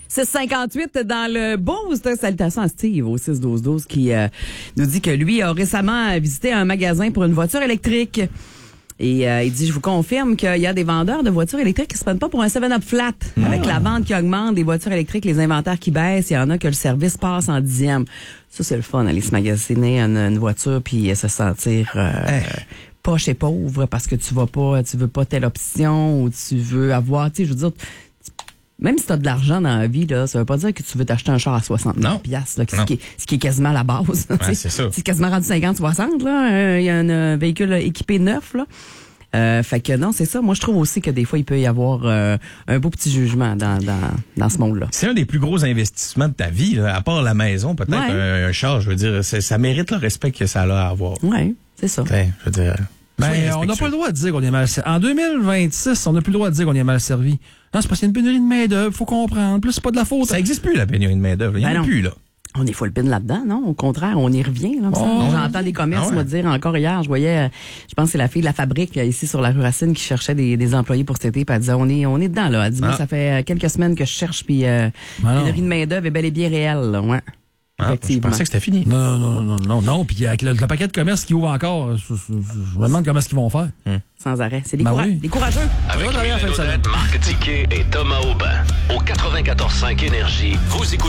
658 dans le boost. Salutations à Steve au 61212 qui nous dit que lui a récemment visité un magasin pour une voiture électrique. Et il dit, je vous confirme qu'il y a des vendeurs de voitures électriques qui se prennent pas pour un 7-Up flat. Avec la vente qui augmente des voitures électriques, les inventaires qui baissent, il y en a que le service passe en 10e. Ça, c'est le fun, aller se magasiner une voiture puis se sentir poche et pauvre parce que tu veux pas telle option ou tu veux avoir, tu sais, je veux dire, même si tu as de l'argent dans la vie, là, ça veut pas dire que tu veux t'acheter un char à 69 piastres, ce qui est quasiment la base. Là, ouais, c'est ça. C'est quasiment rendu 50-60, là. Il y a un véhicule équipé neuf, là. Fait que non, c'est ça. Moi, je trouve aussi que des fois, il peut y avoir un beau petit jugement dans ce monde-là. C'est un des plus gros investissements de ta vie, là, à part la maison, peut-être un char, je veux dire, ça mérite le respect que ça a à avoir. Oui, c'est ça. Je veux dire... on n'a pas le droit de dire qu'on est mal servi. En 2026, on n'a plus le droit de dire qu'on est mal servi. Non, c'est parce qu'il y a une pénurie de main-d'œuvre, faut comprendre. Plus, c'est pas de la faute. Ça n'existe plus, la pénurie de main-d'œuvre. Il n'y en a plus, là. On est full pin là-dedans, non? Au contraire, on y revient. Là, j'entends des commerces me dire encore hier, je voyais, je pense que c'est la fille de la fabrique ici sur la rue Racine qui cherchait des employés pour cet été, puis elle disait, on est dedans, là. Elle dit, moi, ça fait quelques semaines que je cherche, puis pénurie de main-d'œuvre est bel et bien réelle, là, ouais. Je pensais que c'était fini. Non. Puis avec le paquet de commerce qui ouvre encore, je me demande comment est-ce qu'ils vont faire. Sans arrêt. C'est des courageux. Avec Marc Tiquet et Thomas Aubin. Au 94.5 Énergie, vous écoutez